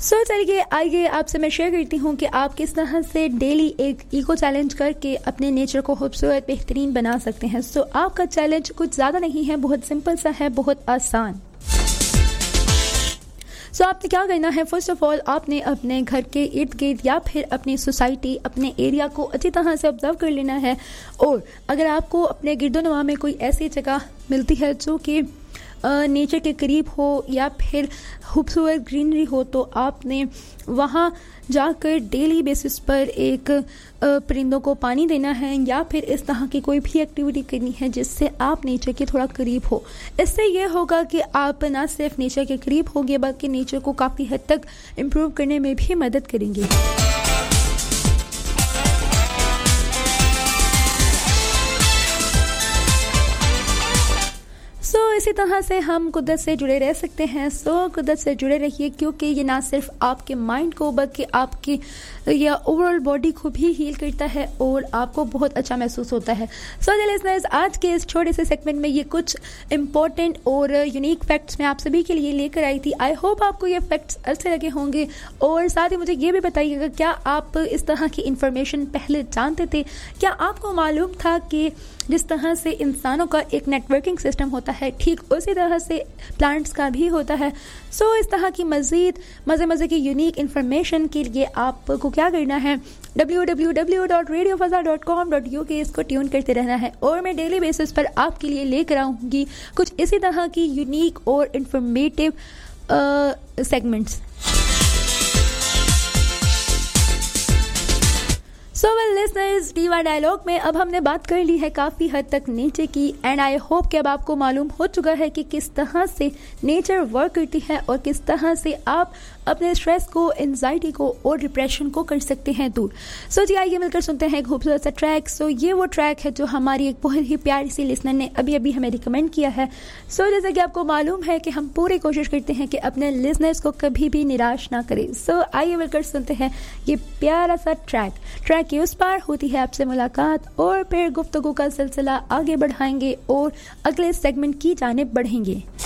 चलिए आइए आपसे मैं शेयर करती हूँ कि आप किस तरह से डेली एक इको चैलेंज करके अपने नेचर को खूबसूरत बेहतरीन बना सकते हैं। आपका चैलेंज कुछ ज़्यादा नहीं है, बहुत सिंपल सा है, बहुत आसान। आपने क्या करना है, फर्स्ट ऑफ ऑल आपने अपने घर के इर्द गिर्द या फिर अपनी सोसाइटी, अपने एरिया को अच्छी तरह से ऑब्जर्व कर लेना है। और अगर आपको अपने गिरदोनवा में कोई ऐसी जगह मिलती है जो कि नेचर के करीब हो या फिर खूबसूरत ग्रीनरी हो, तो आपने वहाँ जाकर डेली बेसिस पर एक परिंदों को पानी देना है या फिर इस तरह की कोई भी एक्टिविटी करनी है जिससे आप नेचर के थोड़ा करीब हो। इससे ये होगा कि आप ना सिर्फ नेचर के करीब होंगे बल्कि नेचर को काफ़ी हद तक इम्प्रूव करने में भी मदद करेंगे। इसी तरह से हम कुदरत से जुड़े रह सकते हैं। कुदरत से जुड़े रहिए, क्योंकि ये ना सिर्फ आपके माइंड को बल्कि आपकी या ओवरऑल बॉडी को भी हील करता है और आपको बहुत अच्छा महसूस होता है। लिसनर्स, आज के इस छोटे से सेगमेंट में ये कुछ इंपॉर्टेंट और यूनिक फैक्ट्स मैं आप सभी के लिए लेकर आई थी। आई होप आपको ये फैक्ट्स अच्छे लगे होंगे और साथ ही मुझे ये भी बताइएगा, क्या आप इस तरह की इंफॉर्मेशन पहले जानते थे? क्या आपको मालूम था कि जिस तरह से इंसानों का एक नेटवर्किंग सिस्टम होता है, ठीक उसी तरह से प्लांट्स का भी होता है। इस तरह की मज़ीद मज़े की यूनिक इन्फॉर्मेशन के लिए आपको क्या करना है, www.radiofasa.com.uk इसको ट्यून करते रहना है और मैं डेली बेसिस पर आपके लिए लेकर आऊँगी कुछ इसी तरह की यूनिक और informative segments. Listeners, diva dialogue में अब हमने बात कर ली है काफ़ी हद तक नेचर की, एंड आई होप कि अब आपको मालूम हो चुका है कि किस तरह से नेचर वर्क करती है और किस तरह से आप अपने स्ट्रेस को, एंजाइटी को और डिप्रेशन को कर सकते हैं दूर। जी आइए मिलकर सुनते हैं एक खूबसूरत सा ट्रैक। ये वो ट्रैक है जो हमारी एक बहुत ही प्यारी सी लिसनर ने अभी हमें रिकमेंड किया है। जैसा कि आपको मालूम है कि हम पूरी कोशिश करते हैं कि अपने लिसनर्स को कभी भी निराश ना करें। आइए मिलकर सुनते हैं ये प्यारा सा ट्रैक के उस पार होती है आपसे मुलाकात और फिर गुफ्तगू का सिलसिला आगे बढ़ाएंगे और अगले सेगमेंट की जानिब बढ़ेंगे।